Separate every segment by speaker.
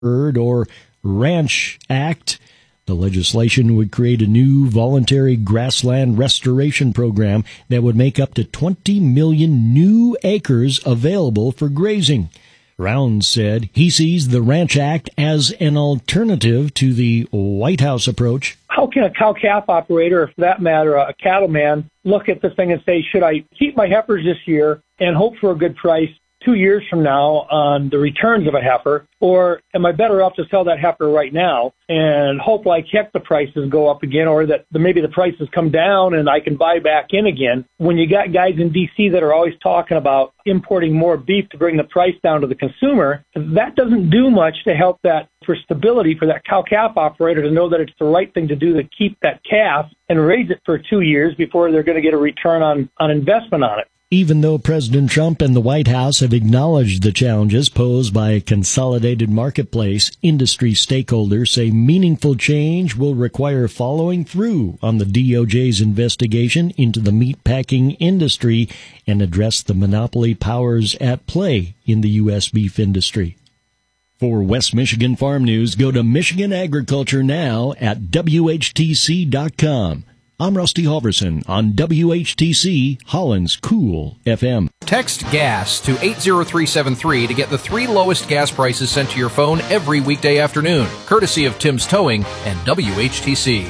Speaker 1: Herd or Ranch Act. The legislation would create a new voluntary grassland restoration program that would make up to 20 million new acres available for grazing. Rounds said he sees the Ranch Act as an alternative to the White House approach.
Speaker 2: How can a cow-calf operator, or for that matter, a cattleman, look at this thing and say, should I keep my heifers this year and hope for a good price 2 years from now on the returns of a heifer, or am I better off to sell that heifer right now and hope like heck the prices go up again, or that maybe the prices come down and I can buy back in again? When you got guys in D.C. that are always talking about importing more beef to bring the price down to the consumer, that doesn't do much to help that for stability for that cow-calf operator to know that it's the right thing to do to keep that calf and raise it for 2 years before they're going to get a return on investment on it.
Speaker 1: Even though President Trump and the White House have acknowledged the challenges posed by a consolidated marketplace, industry stakeholders say meaningful change will require following through on the DOJ's investigation into the meatpacking industry and address the monopoly powers at play in the U.S. beef industry. For West Michigan Farm News, go to Michigan Agriculture Now at WHTC.com. I'm Rusty Halverson on WHTC, Holland's Cool FM.
Speaker 3: Text GAS to 80373 to get the 3 lowest gas prices sent to your phone every weekday afternoon, courtesy of Tim's Towing and WHTC.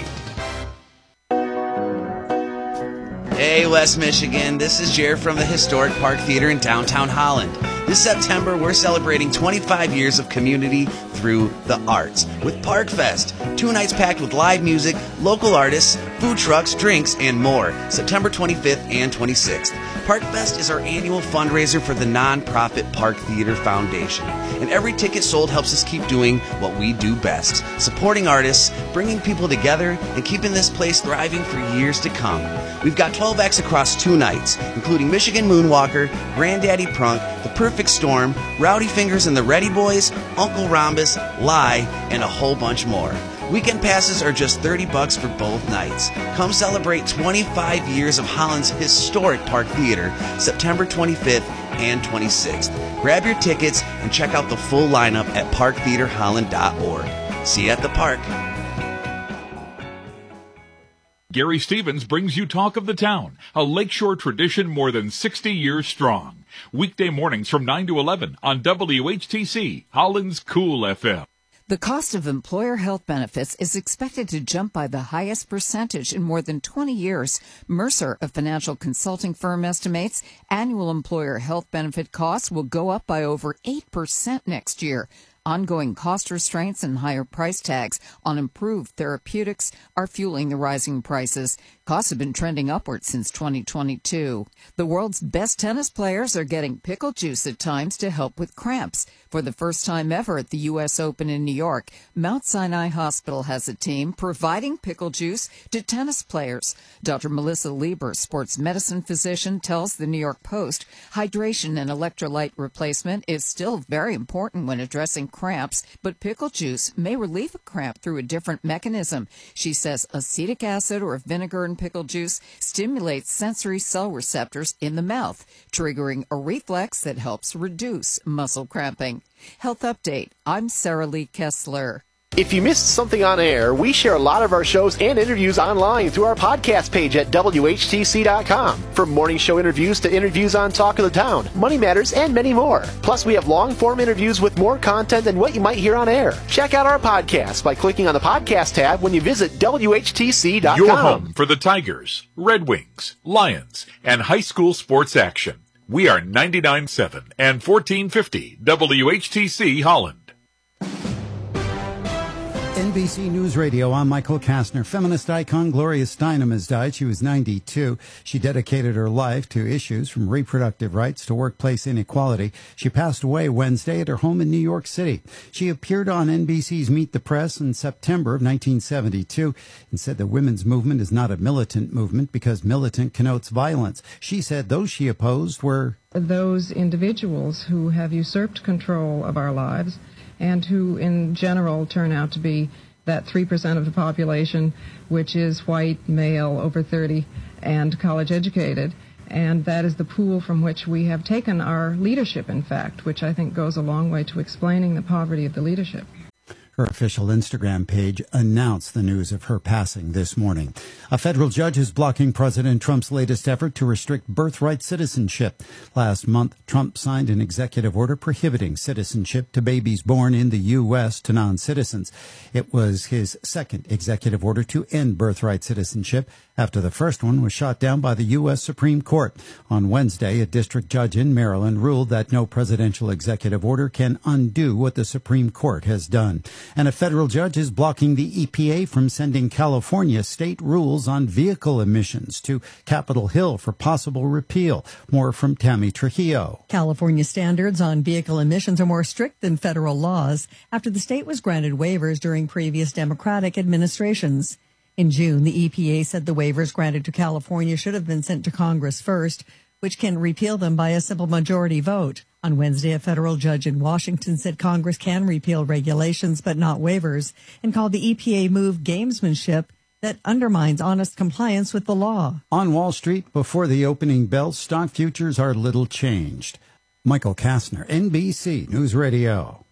Speaker 4: Hey, West Michigan, this is Jared from the Historic Park Theater in downtown Holland. This September, we're celebrating 25 years of community through the arts with Park Fest. 2 nights packed with live music, local artists, food trucks, drinks, and more. September 25th and 26th. Park Fest is our annual fundraiser for the nonprofit Park Theater Foundation. And every ticket sold helps us keep doing what we do best, supporting artists, bringing people together, and keeping this place thriving for years to come. We've got 12 acts across 2 nights, including Michigan Moonwalker, Granddaddy Prunk, The Perfect Storm, Rowdy Fingers and the Ready Boys, Uncle Rhombus, Lie, and a whole bunch more. Weekend passes are just $30 for both nights. Come celebrate 25 years of Holland's historic Park Theater, September 25th and 26th. Grab your tickets and check out the full lineup at parktheaterholland.org. See you at the park.
Speaker 5: Gary Stevens brings you Talk of the Town, a lakeshore tradition more than 60 years strong. Weekday mornings from 9 to 11 on WHTC, Holland's Cool FM.
Speaker 6: The cost of employer health benefits is expected to jump by the highest percentage in more than 20 years. Mercer, a financial consulting firm, estimates annual employer health benefit costs will go up by over 8% next year. Ongoing cost restraints and higher price tags on improved therapeutics are fueling the rising prices. Costs have been trending upward since 2022. The world's best tennis players are getting pickle juice at times to help with cramps. For the first time ever at the U.S. Open in New York, Mount Sinai Hospital has a team providing pickle juice to tennis players. Dr. Melissa Lieber, sports medicine physician, tells the New York Post hydration and electrolyte replacement is still very important when addressing cramps, but pickle juice may relieve a cramp through a different mechanism. She says acetic acid or vinegar in pickle juice stimulates sensory cell receptors in the mouth, triggering a reflex that helps reduce muscle cramping. Health Update. I'm Sarah Lee Kessler.
Speaker 7: If you missed something on air, we share a lot of our shows and interviews online through our podcast page at WHTC.com. From morning show interviews to interviews on Talk of the Town, Money Matters, and many more. Plus, we have long-form interviews with more content than what you might hear on air. Check out our podcast by clicking on the podcast tab when you visit WHTC.com.
Speaker 5: Your home for the Tigers, Red Wings, Lions, and high school sports action. We are 99.7 and 1450 WHTC Holland.
Speaker 8: NBC News Radio, I'm Michael Kastner. Feminist icon Gloria Steinem has died. She was 92. She dedicated her life to issues from reproductive rights to workplace inequality. She passed away Wednesday at her home in New York City. She appeared on NBC's Meet the Press in September of 1972 and said the women's movement is not a militant movement because militant connotes violence. She said those she opposed were
Speaker 9: those individuals who have usurped control of our lives and who in general turn out to be that 3% of the population, which is white, male, over 30, and college educated. And that is the pool from which we have taken our leadership, in fact, which I think goes a long way to explaining the poverty of the leadership.
Speaker 8: Her official Instagram page announced the news of her passing this morning. A federal judge is blocking President Trump's latest effort to restrict birthright citizenship. Last month, Trump signed an executive order prohibiting citizenship to babies born in the U.S. to non-citizens. It was his second executive order to end birthright citizenship after the first one was shot down by the U.S. Supreme Court. On Wednesday, a district judge in Maryland ruled that no presidential executive order can undo what the Supreme Court has done. And a federal judge is blocking the EPA from sending California state rules on vehicle emissions to Capitol Hill for possible repeal. More from Tammy Trujillo.
Speaker 10: California standards on vehicle emissions are more strict than federal laws after the state was granted waivers during previous Democratic administrations. In June, the EPA said the waivers granted to California should have been sent to Congress first, which can repeal them by a simple majority vote. On Wednesday, a federal judge in Washington said Congress can repeal regulations but not waivers, and called the EPA move gamesmanship that undermines honest compliance with the law.
Speaker 8: On Wall Street, before the opening bell, stock futures are little changed. Michael Kastner, NBC News Radio.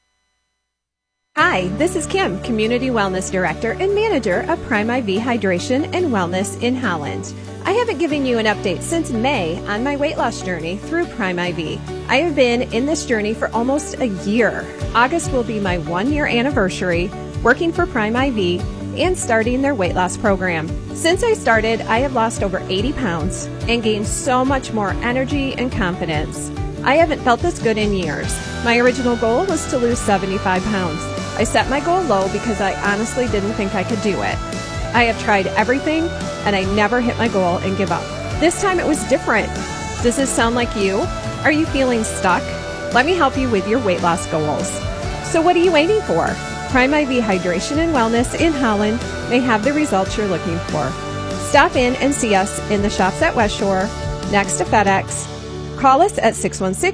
Speaker 11: Hi, this is Kim, Community Wellness Director and Manager of Prime IV Hydration and Wellness in Holland. I haven't given you an update since May on my weight loss journey through Prime IV. I have been in this journey for almost a year. August will be my 1-year anniversary working for Prime IV and starting their weight loss program. Since I started, I have lost over 80 pounds and gained so much more energy and confidence. I haven't felt this good in years. My original goal was to lose 75 pounds. I set my goal low because I honestly didn't think I could do it. I have tried everything and I never hit my goal and give up. This time it was different. Does this sound like you? Are you feeling stuck? Let me help you with your weight loss goals. So what are you waiting for? Prime IV Hydration and Wellness in Holland may have the results you're looking for. Stop in and see us in the shops at West Shore, next to FedEx. Call us at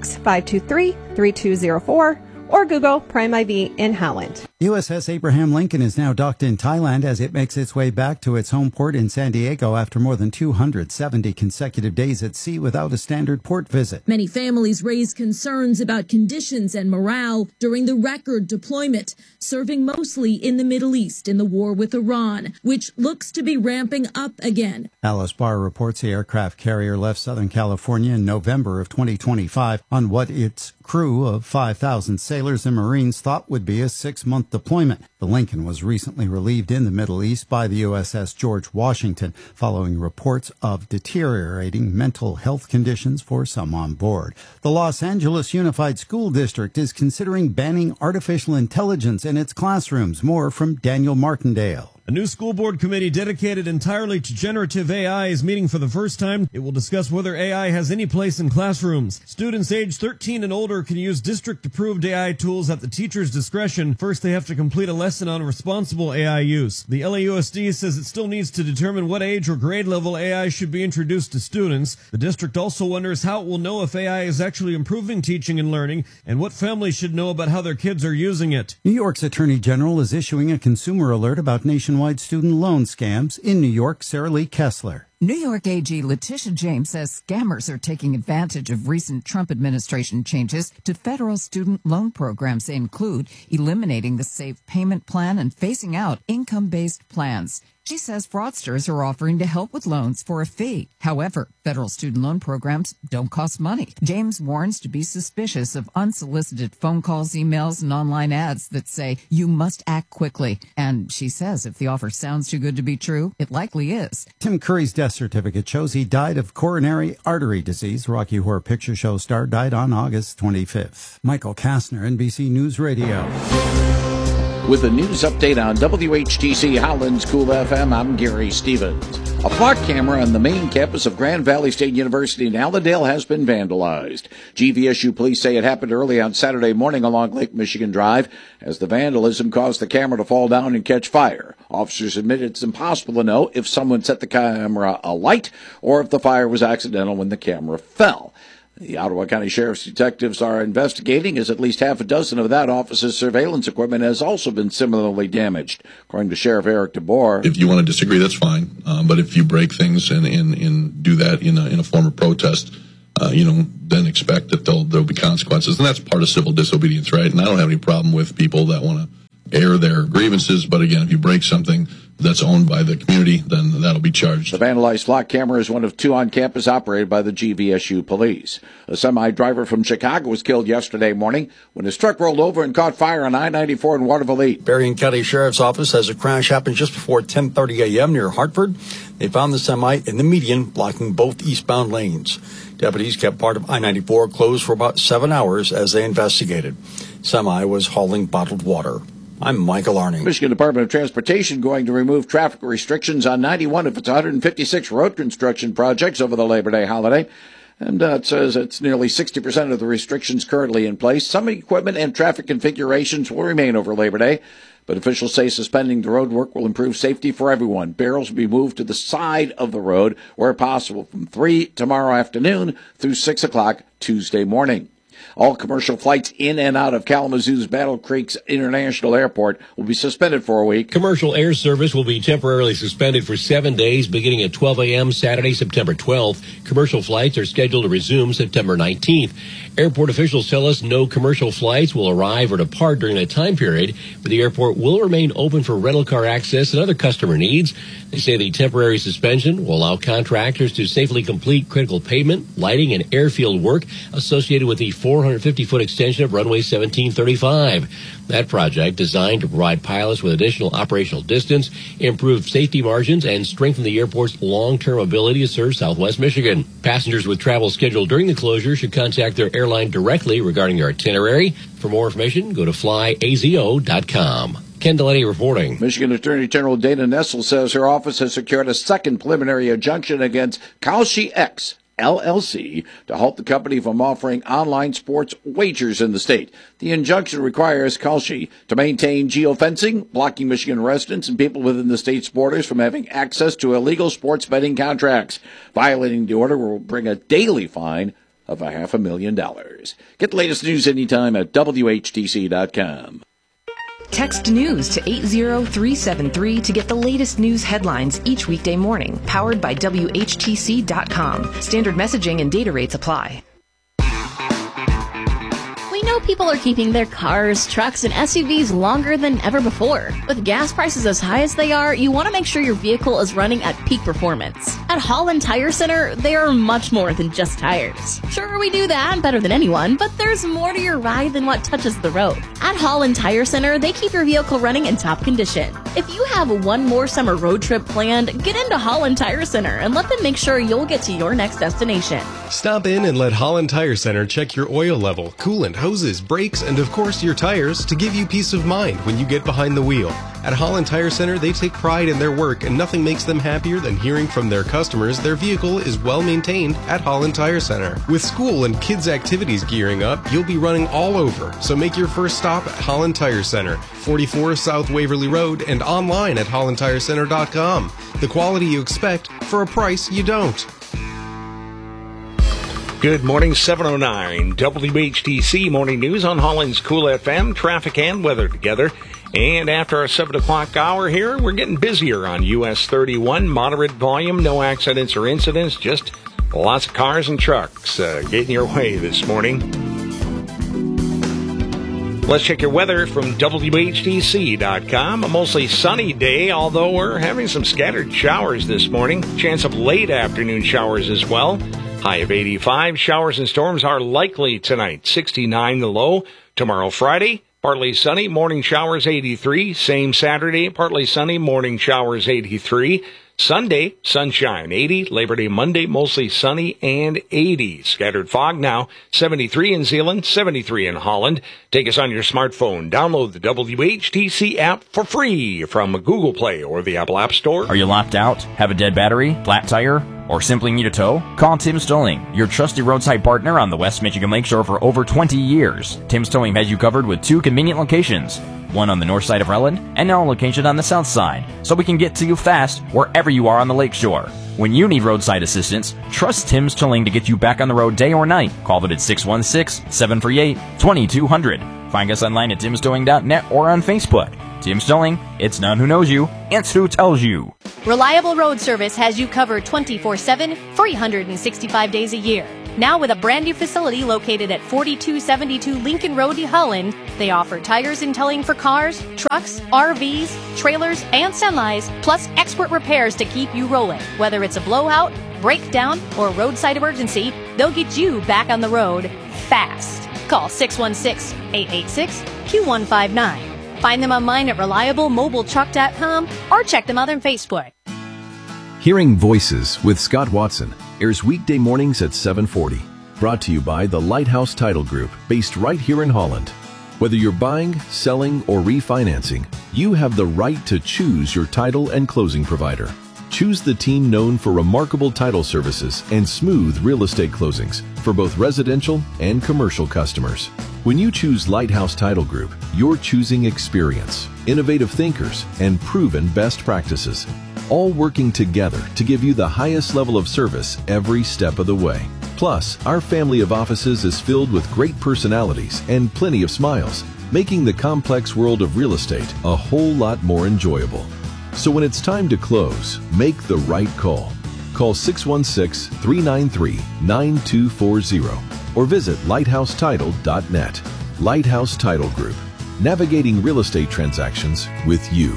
Speaker 11: 616-523-3204 or Google Prime IV in Holland.
Speaker 8: USS Abraham Lincoln is now docked in Thailand as it makes its way back to its home port in San Diego after more than 270 consecutive days at sea without a standard port visit.
Speaker 12: Many families raised concerns about conditions and morale during the record deployment, serving mostly in the Middle East in the war with Iran, which looks to be ramping up again.
Speaker 8: Alice Barr reports the aircraft carrier left Southern California in November of 2025 on what its crew of 5,000 sailors and Marines thought would be a 6-month deployment. The Lincoln was recently relieved in the Middle East by the USS George Washington following reports of deteriorating mental health conditions for some on board. The Los Angeles Unified School District is considering banning artificial intelligence in its classrooms. More from Daniel Martindale.
Speaker 13: A new school board committee dedicated entirely to generative AI is meeting for the first time. It will discuss whether AI has any place in classrooms. Students aged 13 and older can use district-approved AI tools at the teacher's discretion. First, they have to complete a lesson on responsible AI use. The LAUSD says it still needs to determine what age or grade level AI should be introduced to students. The district also wonders how it will know if AI is actually improving teaching and learning, and what families should know about how their kids are using it.
Speaker 8: New York's Attorney General is issuing a consumer alert about nationwide student loan scams. In New York, Sarah Lee Kessler.
Speaker 6: New York AG Letitia James says scammers are taking advantage of recent Trump administration changes to federal student loan programs. They include eliminating the Save Payment Plan and phasing out income-based plans. She says fraudsters are offering to help with loans for a fee. However, federal student loan programs don't cost money. James warns to be suspicious of unsolicited phone calls, emails, and online ads that say you must act quickly. And she says if the offer sounds too good to be true, it likely is.
Speaker 8: Tim Curry's death certificate shows he died of coronary artery disease. Rocky Horror Picture Show star died on August 25th. Michael Kastner, NBC News Radio.
Speaker 14: With a news update on WHTC Holland's Cool FM, I'm Gary Stevens. A flock camera on the main campus of Grand Valley State University in Allendale has been vandalized. GVSU police say it happened early on Saturday morning along Lake Michigan Drive as the vandalism caused the camera to fall down and catch fire. Officers admit it's impossible to know if someone set the camera alight or if the fire was accidental when the camera fell. The Ottawa County Sheriff's detectives are investigating as at least half a dozen of that office's surveillance equipment has also been similarly damaged. According to Sheriff Eric DeBoer,
Speaker 15: if you want to disagree, that's fine. But if you break things and do that in a form of protest, then expect that there'll be consequences. And that's part of civil disobedience, right? And I don't have any problem with people that want to air their grievances. But again, if you break something that's owned by the community, then that'll be charged.
Speaker 14: The vandalized flock camera is one of two on campus operated by the GVSU police. A semi-driver from Chicago was killed yesterday morning when his truck rolled over and caught fire on I-94 in Waterville 8.
Speaker 16: Berrien County Sheriff's Office says a crash happened just before 10:30 a.m. near Hartford. They found the semi in the median, blocking both eastbound lanes. Deputies kept part of I-94 closed for about 7 hours as they investigated. Semi was hauling bottled water. I'm Michael Arning.
Speaker 14: Michigan Department of Transportation going to remove traffic restrictions on 91 of its 156 road construction projects over the Labor Day holiday. And it says it's nearly 60% of the restrictions currently in place. Some equipment and traffic configurations will remain over Labor Day, but officials say suspending the road work will improve safety for everyone. Barrels will be moved to the side of the road where possible from 3 tomorrow afternoon through 6 o'clock Tuesday morning. All commercial flights in and out of Kalamazoo's Battle Creek International Airport will be suspended for a week.
Speaker 17: Commercial air service will be temporarily suspended for 7 days beginning at 12 a.m. Saturday, September 12th. Commercial flights are scheduled to resume September 19th. Airport officials tell us no commercial flights will arrive or depart during that time period, but the airport will remain open for rental car access and other customer needs. They say the temporary suspension will allow contractors to safely complete critical pavement, lighting, and airfield work associated with the 450-foot extension of runway 1735. That project, designed to provide pilots with additional operational distance, improve safety margins, and strengthen the airport's long-term ability to serve Southwest Michigan. Passengers with travel scheduled during the closure should contact their airline directly regarding their itinerary. For more information, go to flyazo.com. Ken Delaney reporting.
Speaker 14: Michigan Attorney General Dana Nessel says her office has secured a second preliminary injunction against Kalshi X LLC to halt the company from offering online sports wagers in the state. The injunction requires Kalshi to maintain geofencing, blocking Michigan residents and people within the state's borders from having access to illegal sports betting contracts. Violating the order will bring a daily fine of $500,000. Get the latest news anytime at WHTC.com.
Speaker 18: Text news to 80373 to get the latest news headlines each weekday morning. Powered by WHTC.com. Standard messaging and data rates apply.
Speaker 19: We know people are keeping their cars, trucks, and SUVs longer than ever before. With gas prices as high as they are, you want to make sure your vehicle is running at peak performance. At Holland Tire Center, they are much more than just tires. Sure, we do that better than anyone, but there's more to your ride than what touches the road. At Holland Tire Center, they keep your vehicle running in top condition. If you have one more summer road trip planned, get into Holland Tire Center and let them make sure you'll get to your next destination.
Speaker 20: Stop in and let Holland Tire Center check your oil level, coolant, hoses, brakes, and of course your tires to give you peace of mind when you get behind the wheel. At Holland Tire Center, they take pride in their work, and nothing makes them happier than hearing from their customers their vehicle is well maintained at Holland Tire Center. With school and kids' activities gearing up, you'll be running all over, so make your first stop at Holland Tire Center, 44 South Waverly Road, and online at hollandtirecenter.com. The quality you expect for a price you don't.
Speaker 21: Good morning, 7:09 WHTC Morning News on Holland's Cool FM, traffic and weather together. And after our 7 o'clock hour here, we're getting busier on US 31. Moderate volume, no accidents or incidents, just lots of cars and trucks getting your way this morning. Let's check your weather from WHTC.com. A mostly sunny day, although we're having some scattered showers this morning. Chance of late afternoon showers as well. High of 85. Showers and storms are likely tonight. 69 the low. Tomorrow, Friday, partly sunny. Morning showers, 83. Same Saturday, partly sunny. Morning showers, 83. Sunday, sunshine, 80. Labor Day Monday, mostly sunny and 80. Scattered fog now, 73 in Zeeland, 73 in Holland. Take us on your smartphone. Download the WHTC app for free from Google Play or the Apple App Store.
Speaker 22: Are you locked out? Have a dead battery? Flat tire? Or simply need a tow? Call Tim's Towing, your trusted roadside partner on the West Michigan Lakeshore for over 20 years. Tim's Towing has you covered with 2 convenient locations, one on the north side of Relland and now a location on the south side, so we can get to you fast wherever you are on the lakeshore. When you need roadside assistance, trust Tim's Towing to get you back on the road day or night. Call them at 616-738-2200. Find us online at timstowing.net or on Facebook. Tim's Towing, it's none who knows you, it's who tells you.
Speaker 23: Reliable Road Service has you covered 24/7, 365 days a year.
Speaker 1: Now with a brand new facility located at 4272 Lincoln Road, Holland, they offer tires and towing for cars, trucks, RVs, trailers, and semis, plus expert repairs to keep you rolling. Whether it's a blowout, breakdown, or roadside emergency, they'll get you back on the road fast. Call 616-886-Q159. Find them online at reliablemobiletruck.com or check them out on Facebook.
Speaker 2: Hearing Voices with Scott Watson airs weekday mornings at 7:40. Brought to you by the Lighthouse Title Group, based right here in Holland. Whether you're buying, selling, or refinancing, you have the right to choose your title and closing provider. Choose the team known for remarkable title services and smooth real estate closings for both residential and commercial customers. When you choose Lighthouse Title Group, you're choosing experience, innovative thinkers, and proven best practices, all working together to give you the highest level of service every step of the way. Plus, our family of offices is filled with great personalities and plenty of smiles, making the complex world of real estate a whole lot more enjoyable. So when it's time to close, make the right call. Call 616-393-9240 or visit lighthousetitle.net. Lighthouse Title Group, navigating real estate transactions with you.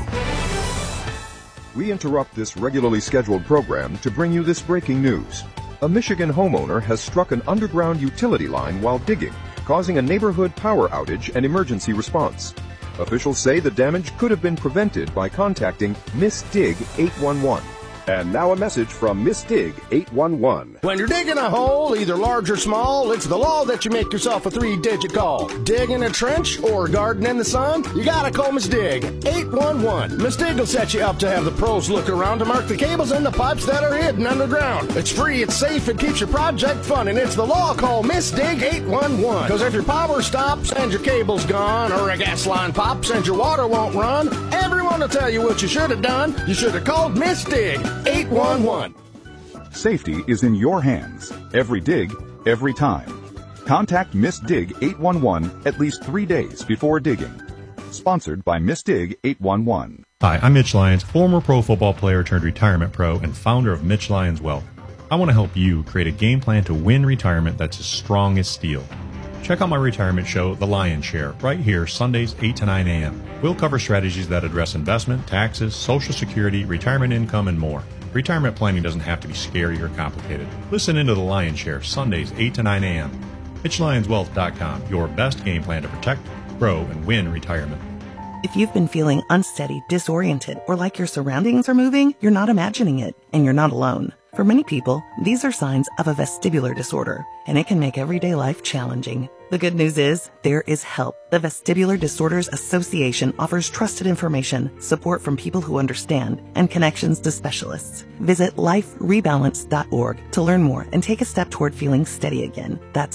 Speaker 23: We interrupt this regularly scheduled program to bring you this breaking news. A Michigan homeowner has struck an underground utility line while digging, causing a neighborhood power outage and emergency response. Officials say the damage could have been prevented by contacting Miss Dig 811. And now a message from Miss Dig 811.
Speaker 24: When you're digging a hole, either large or small, it's the law that you make yourself a 3-digit call. Dig in a trench or garden in the sun, you gotta call Miss Dig 811. Miss Dig will set you up to have the pros look around to mark the cables and the pipes that are hidden underground. It's free, it's safe, it keeps your project fun, and it's the law. Call Miss Dig 811. Because if your power stops and your cable's gone, or a gas line pops and your water won't run, everyone will tell you what you should have done. You should have called Miss Dig 811.
Speaker 25: Safety is in your hands. Every dig, every time. Contact Miss Dig 811 at least 3 days before digging. Sponsored by Miss Dig 811.
Speaker 26: Hi, I'm Mitch Lyons, former pro football player turned retirement pro and founder of Mitch Lyons Wealth. I want to help you create a game plan to win retirement that's as strong as steel. Check out my retirement show, The Lion's Share, right here, Sundays 8 to 9 a.m. We'll cover strategies that address investment, taxes, Social Security, retirement income, and more. Retirement planning doesn't have to be scary or complicated. Listen into The Lion's Share, Sundays 8 to 9 a.m. MitchLyonsWealth.com, your best game plan to protect, grow, and win retirement.
Speaker 27: If you've been feeling unsteady, disoriented, or like your surroundings are moving, you're not imagining it, and you're not alone. For many people, these are signs of a vestibular disorder, and it can make everyday life challenging. The good news is, there is help. The Vestibular Disorders Association offers trusted information, support from people who understand, and connections to specialists. Visit liferebalance.org to learn more and take a step toward feeling steady again. That's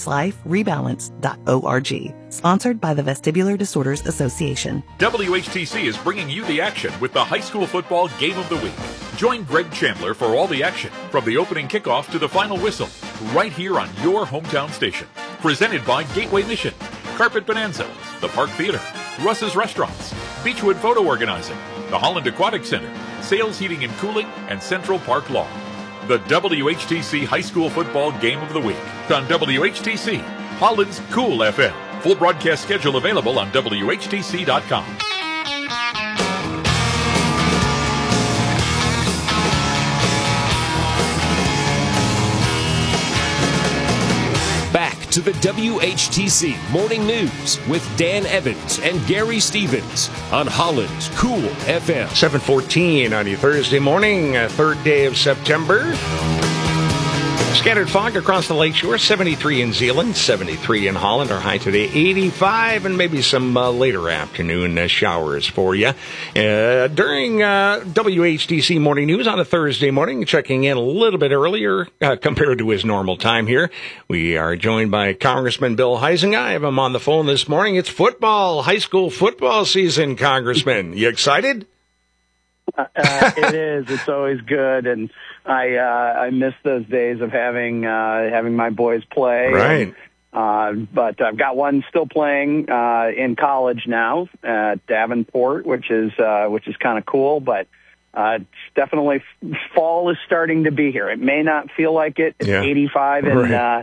Speaker 27: liferebalance.org. Sponsored by the Vestibular Disorders Association.
Speaker 5: WHTC is bringing you the action with the high school football game of the week. Join Greg Chandler for all the action, from the opening kickoff to the final whistle, right here on your hometown station. Presented by Gateway Mission, Carpet Bonanza, the Park Theater, Russ's Restaurants, Beechwood Photo Organizing, the Holland Aquatic Center, Sales Heating and Cooling, and Central Park Law. The WHTC High School Football Game of the Week on WHTC, Holland's Cool FM. Full broadcast schedule available on WHTC.com.
Speaker 28: Back to the WHTC Morning News with Dan Evans and Gary Stevens on Holland's Cool FM.
Speaker 21: 7:14 on your Thursday morning, third day of September. Scattered fog across the lakeshore, 73 in Zeeland, 73 in Holland. Our high today, 85, and maybe some later afternoon showers for you. During WHTC Morning News on a Thursday morning, checking in a little bit earlier compared to his normal time here. We are joined by Congressman Bill Huizenga. I have him on the phone this morning. It's football, high school football season, Congressman. You excited?
Speaker 29: It is. It's always good, and I miss those days of having my boys play.
Speaker 21: Right.
Speaker 29: But I've got one still playing in college now at Davenport, which is kind of cool. But it's definitely fall is starting to be here. It may not feel like it. It's 85 in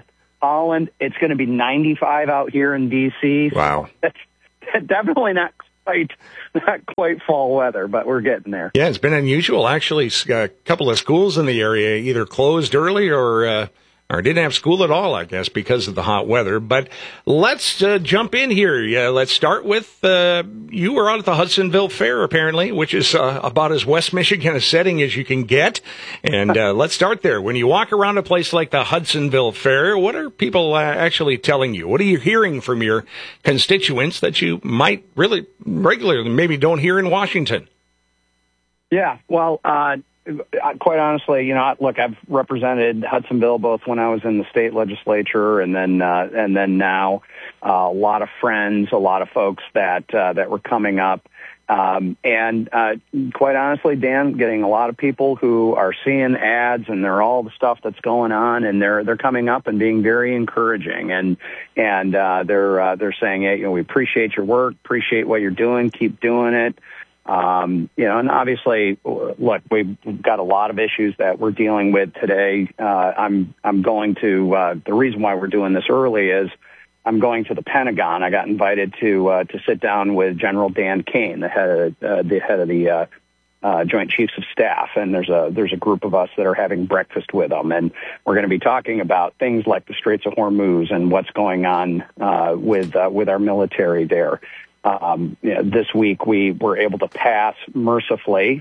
Speaker 29: Holland. It's going to be 95 out here in D.C.
Speaker 21: Wow.
Speaker 29: That's definitely not quite fall weather, but we're getting there.
Speaker 21: Yeah, it's been unusual. Actually, a couple of schools in the area either closed early or didn't have school at all, I guess, because of the hot weather. But let's jump in here. Let's start with you were out at the Hudsonville Fair, apparently, which is about as West Michigan a setting as you can get. And let's start there. When you walk around a place like the Hudsonville Fair, what are people actually telling you? What are you hearing from your constituents that you might really regularly maybe don't hear in Washington?
Speaker 29: Yeah, well, quite honestly, look, I've represented Hudsonville both when I was in the state legislature and then now. A lot of friends, a lot of folks that were coming up, and quite honestly, Dan, getting a lot of people who are seeing ads and they're all the stuff that's going on, and they're coming up and being very encouraging, and they're saying, hey, we appreciate your work, appreciate what you're doing, keep doing it. And obviously, look, we've got a lot of issues that we're dealing with today. I'm going to, the reason why we're doing this early is I'm going to the Pentagon. I got invited to sit down with General Dan Kane, the head of the Joint Chiefs of Staff, and there's a group of us that are having breakfast with them, and we're going to be talking about things like the Straits of Hormuz and what's going on with our military there. This week we were able to pass, mercifully,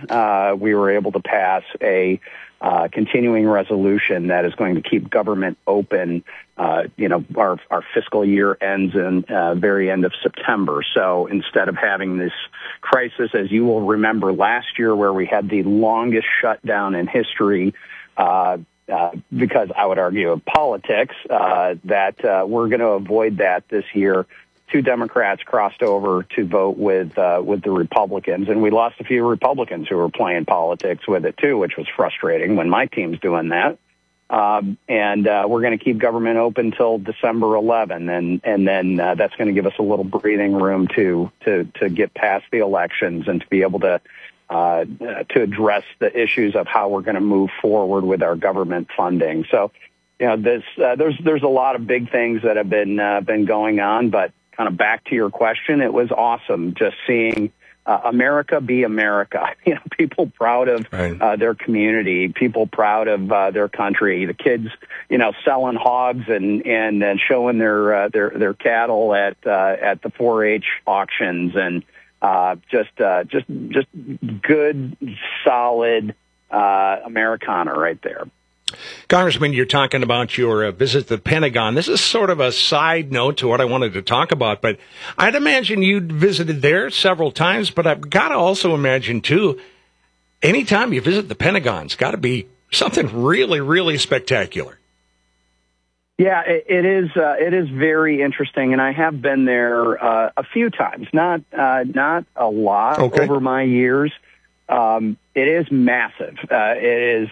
Speaker 29: a continuing resolution that is going to keep government open. Our fiscal year ends in very end of September. So instead of having this crisis, as you will remember last year, where we had the longest shutdown in history, because I would argue of politics, that we're going to avoid that this year. Two Democrats crossed over to vote with the Republicans, and we lost a few Republicans who were playing politics with it too, which was frustrating when my team's doing that. And we're going to keep government open till December 11, and then that's going to give us a little breathing room to get past the elections and to be able to address the issues of how we're going to move forward with our government funding. So, there's a lot of big things that have been going on, but kind of back to your question, it was awesome just seeing America be America. People proud of their community, people proud of their country. The kids, selling hogs and showing their cattle at the 4-H auctions, and just good, solid Americana right there.
Speaker 21: Congressman, you're talking about your visit to the Pentagon. This is sort of a side note to what I wanted to talk about, but I'd imagine you'd visited there several times, but I've got to also imagine, too, anytime you visit the Pentagon, it's got to be something really, really spectacular.
Speaker 29: Yeah, it is. It is very interesting, and I have been there a few times, not a lot over my years. It is massive. It is,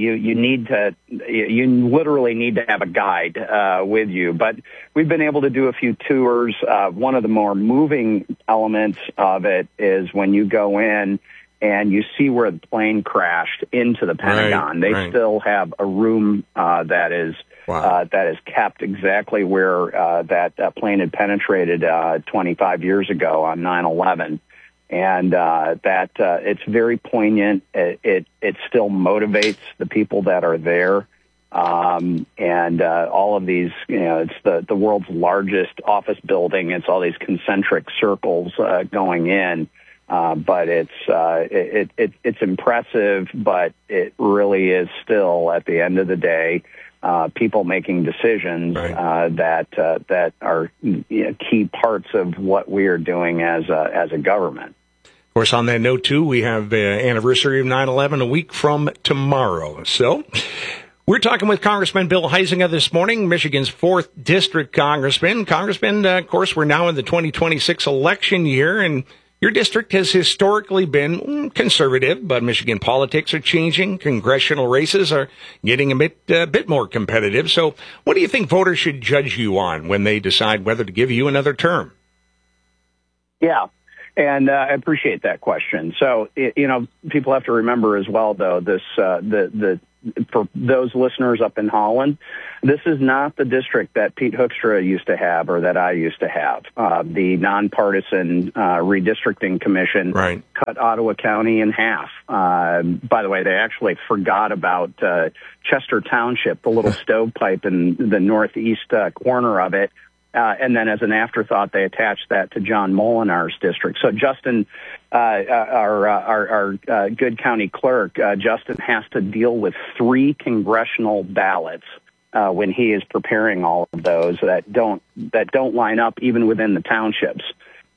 Speaker 29: you literally need to have a guide, with you, but we've been able to do a few tours. One of the more moving elements of it is when you go in and you see where the plane crashed into the Pentagon. They still have a room, that is kept exactly where, that plane had penetrated, 25 years ago on 9/11. And it's very poignant. It still motivates the people that are there. And all of these, it's the world's largest office building. It's all these concentric circles going in. But it's impressive, but it really is still, at the end of the day, people making decisions that are key parts of what we are doing as a government.
Speaker 21: Of course, on that note, too, we have the anniversary of 9/11 a week from tomorrow. So we're talking with Congressman Bill Huizenga this morning, Michigan's 4th District Congressman. Congressman, of course, we're now in the 2026 election year, and your district has historically been conservative, but Michigan politics are changing. Congressional races are getting a bit more competitive. So what do you think voters should judge you on when they decide whether to give you another term?
Speaker 29: Yeah. And I appreciate that question. So, people have to remember as well, though, this the for those listeners up in Holland, this is not the district that Pete Hoekstra used to have or that I used to have. The nonpartisan redistricting commission cut Ottawa County in half. By the way, they actually forgot about Chester Township, the little stovepipe in the northeast corner of it. And then as an afterthought, they attached that to John Molinar's district. So Justin, our good county clerk, Justin has to deal with 3 congressional ballots when he is preparing all of those that don't line up even within the townships.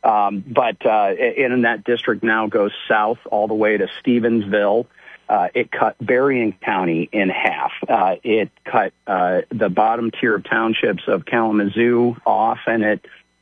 Speaker 29: But in that district now goes south all the way to Stevensville. It cut Berrien County in half. It cut the bottom tier of townships of Kalamazoo off, and it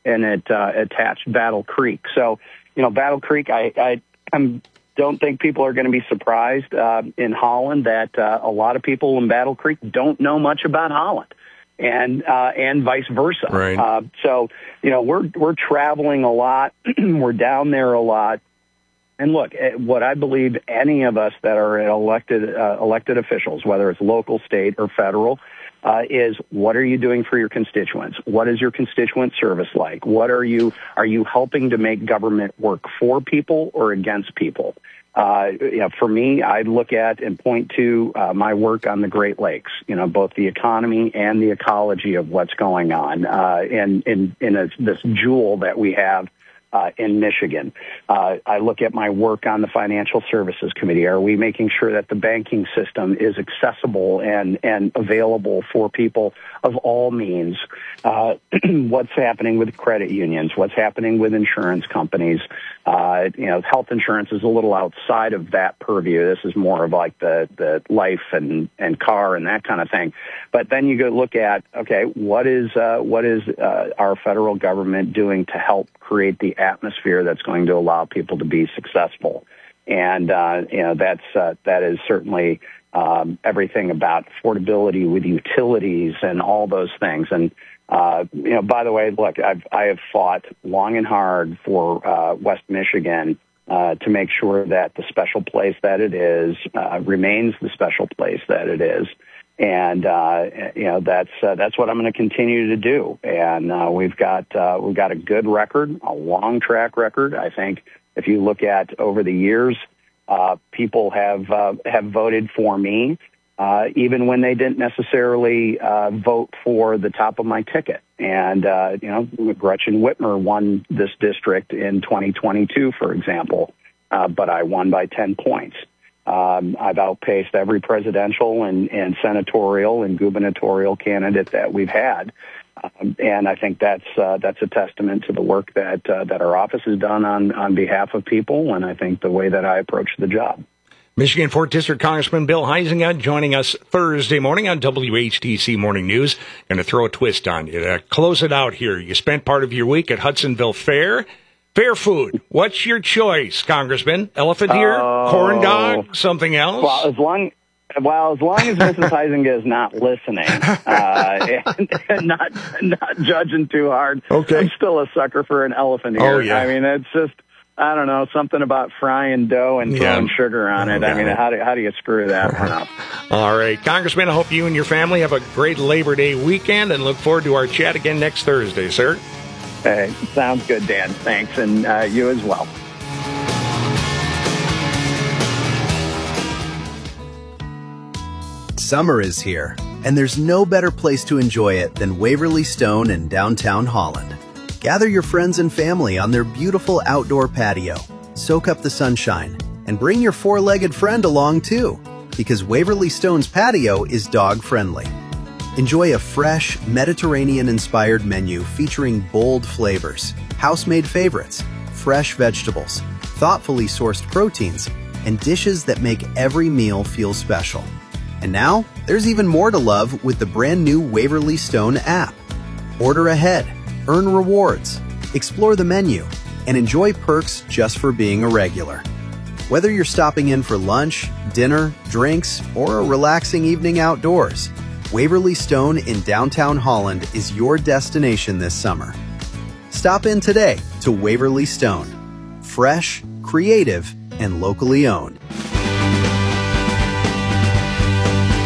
Speaker 29: attached Battle Creek. So, Battle Creek, I don't think people are going to be surprised in Holland that a lot of people in Battle Creek don't know much about Holland, and vice versa.
Speaker 21: Right.
Speaker 29: So, we're traveling a lot. We're down there a lot. And look, what I believe any of us that are elected officials, whether it's local, state, or federal, is what are you doing for your constituents? What is your constituent service like? Are you helping to make government work for people or against people? For me, I look at and point to my work on the Great Lakes, both the economy and the ecology of what's going on in this jewel that we have in Michigan. I look at my work on the Financial Services Committee. Are we making sure that the banking system is accessible and available for people of all means? What's happening with credit unions? What's happening with insurance companies? Health insurance is a little outside of that purview. This is more of like the life and car and that kind of thing. But then you go look at, okay, what is our federal government doing to help create the atmosphere that's going to allow people to be successful? And that is certainly everything about affordability with utilities and all those things. And by the way, look, I have fought long and hard for West Michigan to make sure that the special place that it is remains the special place that it is. And that's what I'm going to continue to do. And we've got a good record, a long track record. I think if you look at over the years, people have voted for me, even when they didn't necessarily vote for the top of my ticket. And Gretchen Whitmer won this district in 2022, for example, but I won by 10 points. I've outpaced every presidential and senatorial and gubernatorial candidate that we've had. And I think that's a testament to the work that our office has done on behalf of people, and I think the way that I approach the job.
Speaker 21: Michigan 4th District Congressman Bill Huizenga joining us Thursday morning on WHTC Morning News. Going to throw a twist on you to close it out here. You spent part of your week at Hudsonville Fair. Fair food. What's your choice, Congressman? Elephant ear, corn dog, something else?
Speaker 29: Well, as long as Mrs. Huizenga is not listening and not judging too hard, okay. I'm still a sucker for an elephant ear.
Speaker 21: Oh, yeah.
Speaker 29: I mean, it's just, I don't know, something about frying dough and throwing sugar on it. I mean, how do you screw that one up?
Speaker 21: All right. Congressman, I hope you and your family have a great Labor Day weekend and look forward to our chat again next Thursday, sir.
Speaker 29: Hey, sounds good, Dan. Thanks, and you as well.
Speaker 3: Summer is here, and there's no better place to enjoy it than Waverly Stone in downtown Holland. Gather your friends and family on their beautiful outdoor patio, soak up the sunshine, and bring your four-legged friend along too, because Waverly Stone's patio is dog-friendly. Enjoy a fresh, Mediterranean-inspired menu featuring bold flavors, house-made favorites, fresh vegetables, thoughtfully sourced proteins, and dishes that make every meal feel special. And now, there's even more to love with the brand new Waverly Stone app. Order ahead, earn rewards, explore the menu, and enjoy perks just for being a regular. Whether you're stopping in for lunch, dinner, drinks, or a relaxing evening outdoors, Waverly Stone in downtown Holland is your destination this summer. Stop in today to Waverly Stone. Fresh, creative, and locally owned.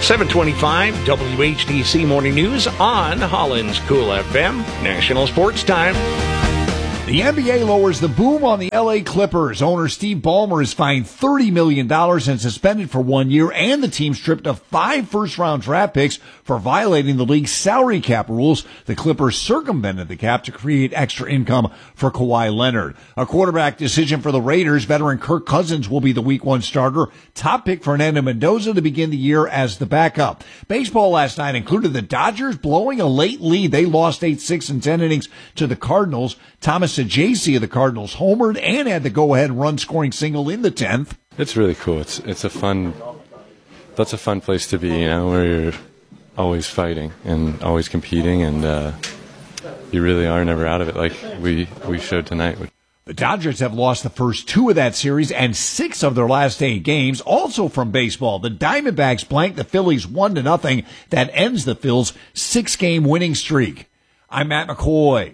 Speaker 21: 725 WHTC Morning News on Holland's Cool FM, National Sports Time.
Speaker 4: The NBA lowers the boom on the LA Clippers. Owner Steve Ballmer is fined $30 million and suspended for 1 year, and the team stripped of 5 first-round draft picks for violating the league's salary cap rules. The Clippers circumvented the cap to create extra income for Kawhi Leonard. A quarterback decision for the Raiders. Veteran Kirk Cousins will be the Week 1 starter. Top pick Fernando Mendoza to begin the year as the backup. Baseball last night included the Dodgers blowing a late lead. They lost 8-6 in 10 innings to the Cardinals. Thomas Ajayci of the Cardinals homered and had the go-ahead run-scoring single in the 10th.
Speaker 6: It's really cool. It's a fun. That's a fun place to be, where you're always fighting and always competing, and you really are never out of it, like we showed tonight.
Speaker 4: The Dodgers have lost the first 2 of that series and 6 of their last 8 games. Also from baseball, the Diamondbacks blanked the Phillies 1-0. That ends the Phils' 6-game winning streak. I'm Matt McCoy.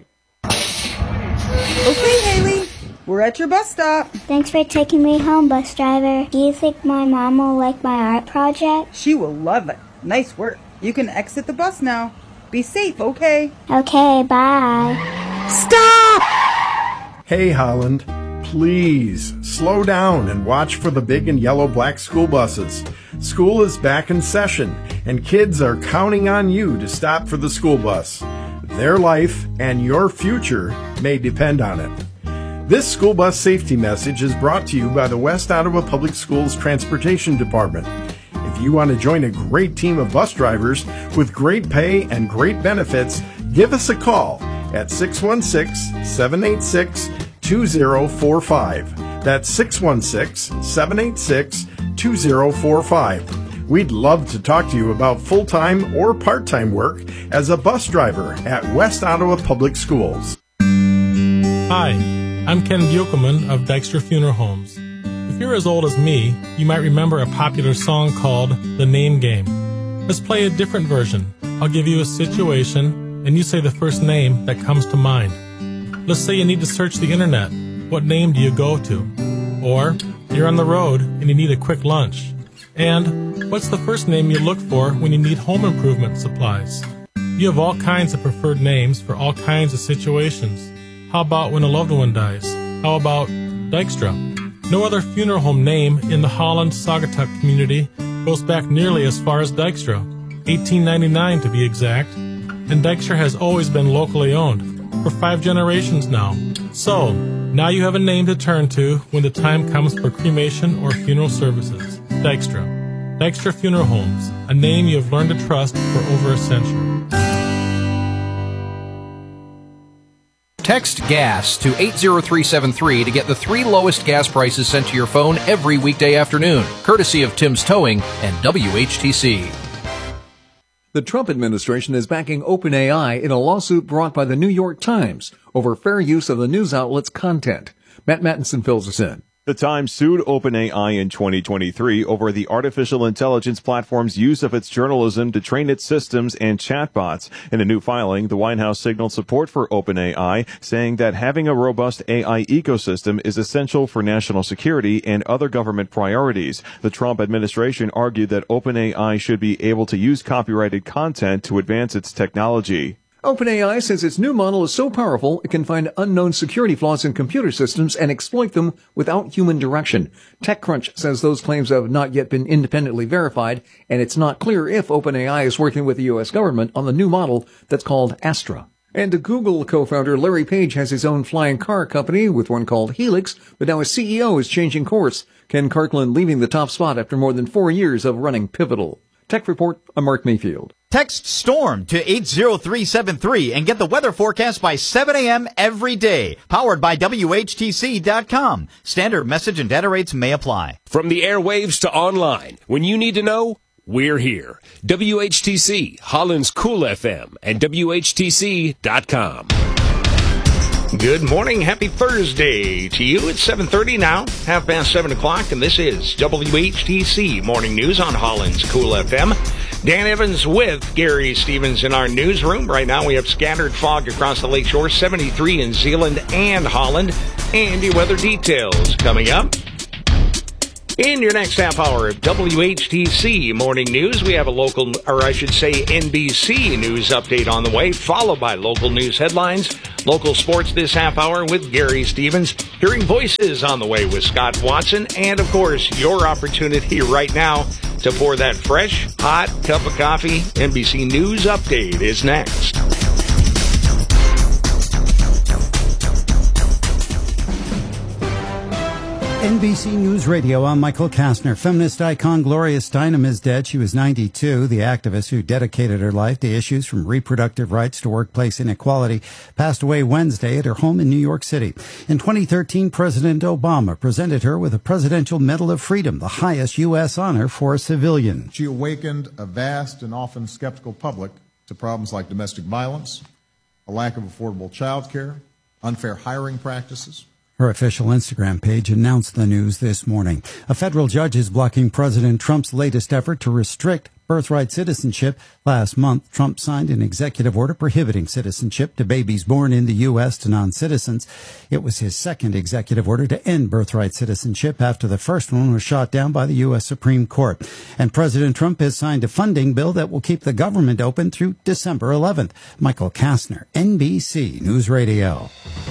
Speaker 7: Okay, Haley, we're at your bus stop.
Speaker 8: Thanks for taking me home, bus driver. Do you think my mom will like my art project?
Speaker 7: She will love it. Nice work. You can exit the bus now. Be safe, okay?
Speaker 8: Okay, bye.
Speaker 7: Stop!
Speaker 9: Hey, Holland, please slow down and watch for the big and yellow black school buses. School is back in session, and kids are counting on you to stop for the school bus. Their life and your future may depend on it. This school bus safety message is brought to you by the West Ottawa Public Schools Transportation Department. If you want to join a great team of bus drivers with great pay and great benefits, give us a call at 616-786-2045. That's 616-786-2045. We'd love to talk to you about full-time or part-time work as a bus driver at West Ottawa Public Schools.
Speaker 10: Hi, I'm Ken Buchelman of Dykstra Funeral Homes. If you're as old as me, you might remember a popular song called The Name Game. Let's play a different version. I'll give you a situation, and you say the first name that comes to mind. Let's say you need to search the internet. What name do you go to? Or you're on the road and you need a quick lunch. And what's the first name you look for when you need home improvement supplies? You have all kinds of preferred names for all kinds of situations. How about when a loved one dies? How about Dykstra? No other funeral home name in the Holland-Saugatuck community goes back nearly as far as Dykstra, 1899 to be exact, and Dykstra has always been locally owned, for 5 generations now. So, now you have a name to turn to when the time comes for cremation or funeral services. Dykstra. Dykstra Funeral Homes, a name you have learned to trust for over a century.
Speaker 11: Text GAS to 80373 to get the 3 lowest gas prices sent to your phone every weekday afternoon, courtesy of Tim's Towing and WHTC.
Speaker 12: The Trump administration is backing OpenAI in a lawsuit brought by the New York Times over fair use of the news outlet's content. Matt Mattinson fills us in.
Speaker 13: The Times sued OpenAI in 2023 over the artificial intelligence platform's use of its journalism to train its systems and chatbots. In a new filing, the White House signaled support for OpenAI, saying that having a robust AI ecosystem is essential for national security and other government priorities. The Trump administration argued that OpenAI should be able to use copyrighted content to advance its technology.
Speaker 12: OpenAI says its new model is so powerful it can find unknown security flaws in computer systems and exploit them without human direction. TechCrunch says those claims have not yet been independently verified, and it's not clear if OpenAI is working with the U.S. government on the new model that's called Astra. And Google co-founder Larry Page has his own flying car company with one called Helix, but now his CEO is changing course. Ken Kirkland leaving the top spot after more than 4 years of running Pivotal. Tech Report, I'm Mark Mayfield.
Speaker 30: Text STORM to 80373 and get the weather forecast by 7 a.m. every day. Powered by WHTC.com. Standard message and data rates may apply.
Speaker 28: From the airwaves to online, when you need to know, we're here. WHTC, Holland's Cool FM, and WHTC.com.
Speaker 21: Good morning. Happy Thursday to you. It's 7:30 now, 7:30, and this is WHTC Morning News on Holland's Cool FM. Dan Evans with Gary Stevens in our newsroom. Right now we have scattered fog across the lakeshore, 73 in Zeeland and Holland. And your weather details coming up. In your next half hour of WHTC Morning News, we have a local, or I should say NBC news update on the way, followed by local news headlines, local sports this half hour with Gary Stevens, hearing voices on the way with Scott Watson, and of course, your opportunity right now to pour that fresh, hot cup of coffee. NBC News Update is next.
Speaker 1: NBC News Radio, I'm Michael Kastner. Feminist icon Gloria Steinem is dead. She was 92. The activist who dedicated her life to issues from reproductive rights to workplace inequality passed away Wednesday at her home in New York City. In 2013, President Obama presented her with a Presidential Medal of Freedom, the highest U.S. honor for a civilian.
Speaker 2: She awakened a vast and often skeptical public to problems like domestic violence, a lack of affordable child care, unfair hiring practices.
Speaker 1: Her official Instagram page announced the news this morning. A federal judge is blocking President Trump's latest effort to restrict birthright citizenship. Last month, Trump signed an executive order prohibiting citizenship to babies born in the U.S. to non-citizens. It was his second executive order to end birthright citizenship after the first one was shot down by the U.S. Supreme Court. And President Trump has signed a funding bill that will keep the government open through December 11th. Michael Kastner, NBC News Radio.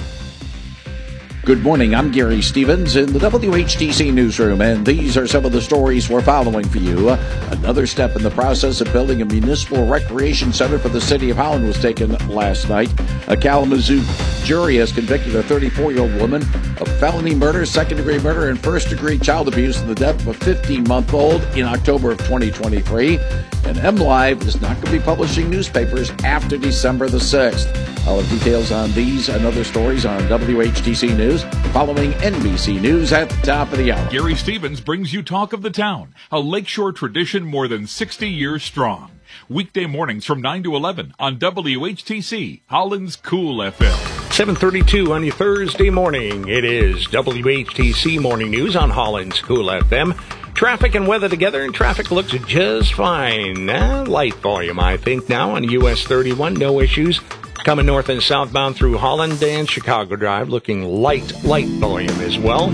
Speaker 14: Good morning, I'm Gary Stevens in the WHTC newsroom, and these are some of the stories we're following for you. Another step in the process of building a municipal recreation center for the city of Holland was taken last night. A Kalamazoo jury has convicted a 34-year-old woman of felony murder, second-degree murder, and first-degree child abuse in the death of a 15-month-old in October of 2023. And MLive is not going to be publishing newspapers after December the 6th. I'll have details on these and other stories on WHTC News following NBC News at the top of the hour.
Speaker 5: Gary Stevens brings you Talk of the Town, a lakeshore tradition more than 60 years strong. Weekday mornings from 9 to 11 on WHTC, Holland's Cool FM.
Speaker 21: 7:32 on your Thursday morning. It is WHTC Morning News on Holland's Cool FM. Traffic and weather together, and traffic looks just fine. Light volume, I think, now on US 31. No issues. Coming north and southbound through Holland and Chicago Drive, looking light volume as well.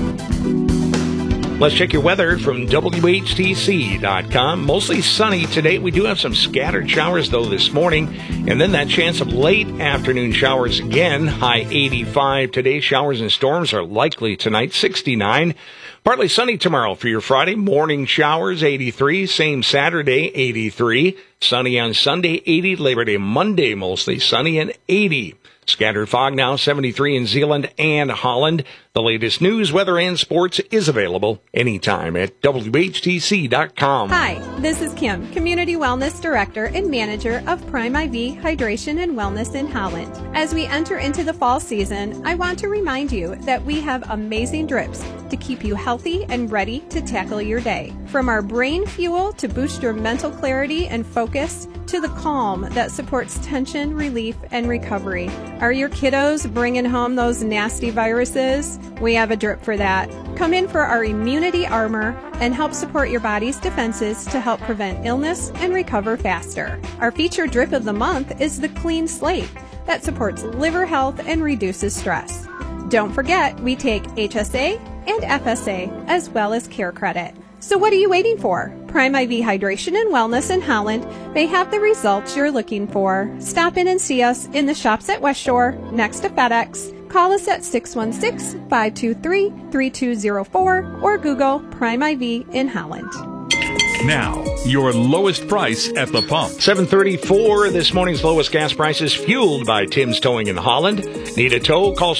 Speaker 21: Let's check your weather from WHTC.com. Mostly sunny today. We do have some scattered showers, though, this morning. And then that chance of late afternoon showers again. High 85 today. Showers and storms are likely tonight. 69. Partly sunny tomorrow for your Friday. Morning showers, 83. Same Saturday, 83. Sunny on Sunday, 80. Labor Day Monday, mostly sunny and 80. Scattered fog now, 73 in Zeeland and Holland. The latest news, weather, and sports is available anytime at WHTC.com.
Speaker 15: Hi, this is Kim, Community Wellness Director and Manager of Prime IV Hydration and Wellness in Holland. As we enter into the fall season, I want to remind you that we have amazing drips to keep you healthy and ready to tackle your day. From our brain fuel to boost your mental clarity and focus, to the calm that supports tension relief and recovery. Are your kiddos bringing home those nasty viruses? We have a drip for that. Come in for our immunity armor and help support your body's defenses to help prevent illness and recover faster. Our featured drip of the month is the Clean Slate that supports liver health and reduces stress. Don't forget, we take HSA and FSA as well as Care Credit. So what are you waiting for? Prime IV Hydration and Wellness in Holland may have the results you're looking for. Stop in and see us in the shops at West Shore next to FedEx. Call us at 616-523-3204 or Google Prime IV in Holland.
Speaker 5: Now, your lowest price at the pump.
Speaker 21: 7:34, this morning's lowest gas prices fueled by Tim's Towing in Holland. Need a tow? Call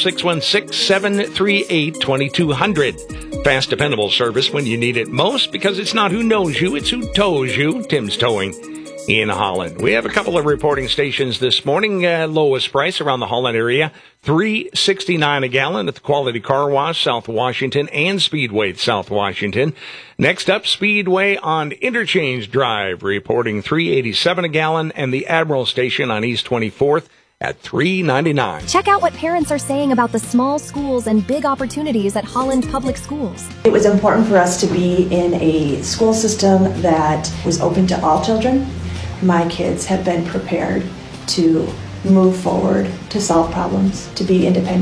Speaker 21: 616-738-2200. Fast, dependable service when you need it most, because it's not who knows you, it's who tows you. Tim's Towing in Holland. We have a couple of reporting stations this morning. Lowest price around the Holland area, $3.69 a gallon at the Quality Car Wash, South Washington, and Speedway, South Washington. Next up, Speedway on Interchange Drive, reporting $3.87 a gallon, and the Admiral Station on East 24th at $3.99.
Speaker 16: Check out what parents are saying about the small schools and big opportunities at Holland Public Schools.
Speaker 17: It was important for us to be in a school system that was open to all children. My kids have been prepared to move forward, to solve problems, to be independent, to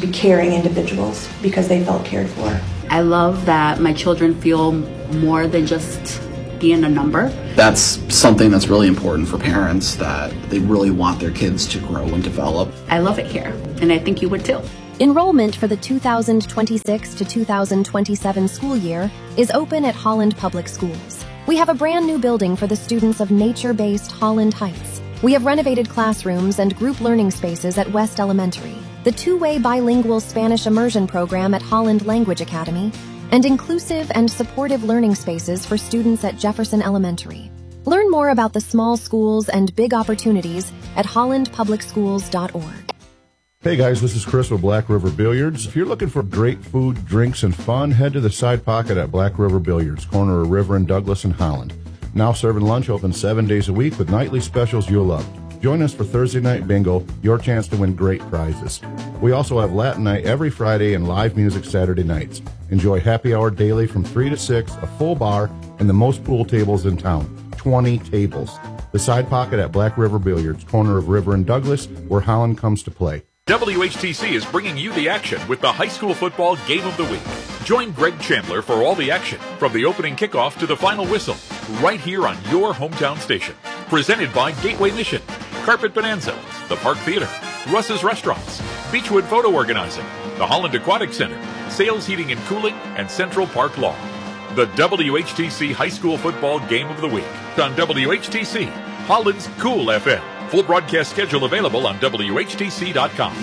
Speaker 17: to be caring individuals because they felt cared for.
Speaker 18: I love that my children feel more than just being a number.
Speaker 19: That's something that's really important for parents, that they really want their kids to grow and develop.
Speaker 18: I love it here, and I think you would too.
Speaker 16: Enrollment for the 2026 to 2027 school year is open at Holland Public Schools. We have a brand new building for the students of nature-based Holland Heights. We have renovated classrooms and group learning spaces at West Elementary, the two-way bilingual Spanish immersion program at Holland Language Academy, and inclusive and supportive learning spaces for students at Jefferson Elementary. Learn more about the small schools and big opportunities at hollandpublicschools.org.
Speaker 20: Hey guys, this is Chris with Black River Billiards. If you're looking for great food, drinks, and fun, head to the Side Pocket at Black River Billiards, corner of River and Douglas in Holland. Now serving lunch, open 7 days a week with nightly specials you'll love. Join us for Thursday Night Bingo, your chance to win great prizes. We also have Latin Night every Friday and live music Saturday nights. Enjoy happy hour daily from 3 to 6, a full bar, and the most pool tables in town, 20 tables. The Side Pocket at Black River Billiards, corner of River and Douglas, where Holland comes to play.
Speaker 5: WHTC is bringing you the action with the high school football game of the week. Join Greg Chandler for all the action, from the opening kickoff to the final whistle, right here on your hometown station. Presented by Gateway Mission, Carpet Bonanza, the Park Theater, Russ's Restaurants, Beechwood Photo Organizing, the Holland Aquatic Center, Sales Heating and Cooling, and Central Park Law. The WHTC High School Football Game of the Week on WHTC, Holland's Cool FM. Full broadcast schedule available on WHTC.com.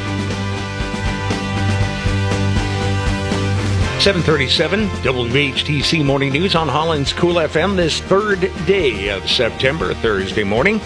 Speaker 21: 7:37 WHTC Morning News on Holland's Cool FM this third day of September, Thursday morning.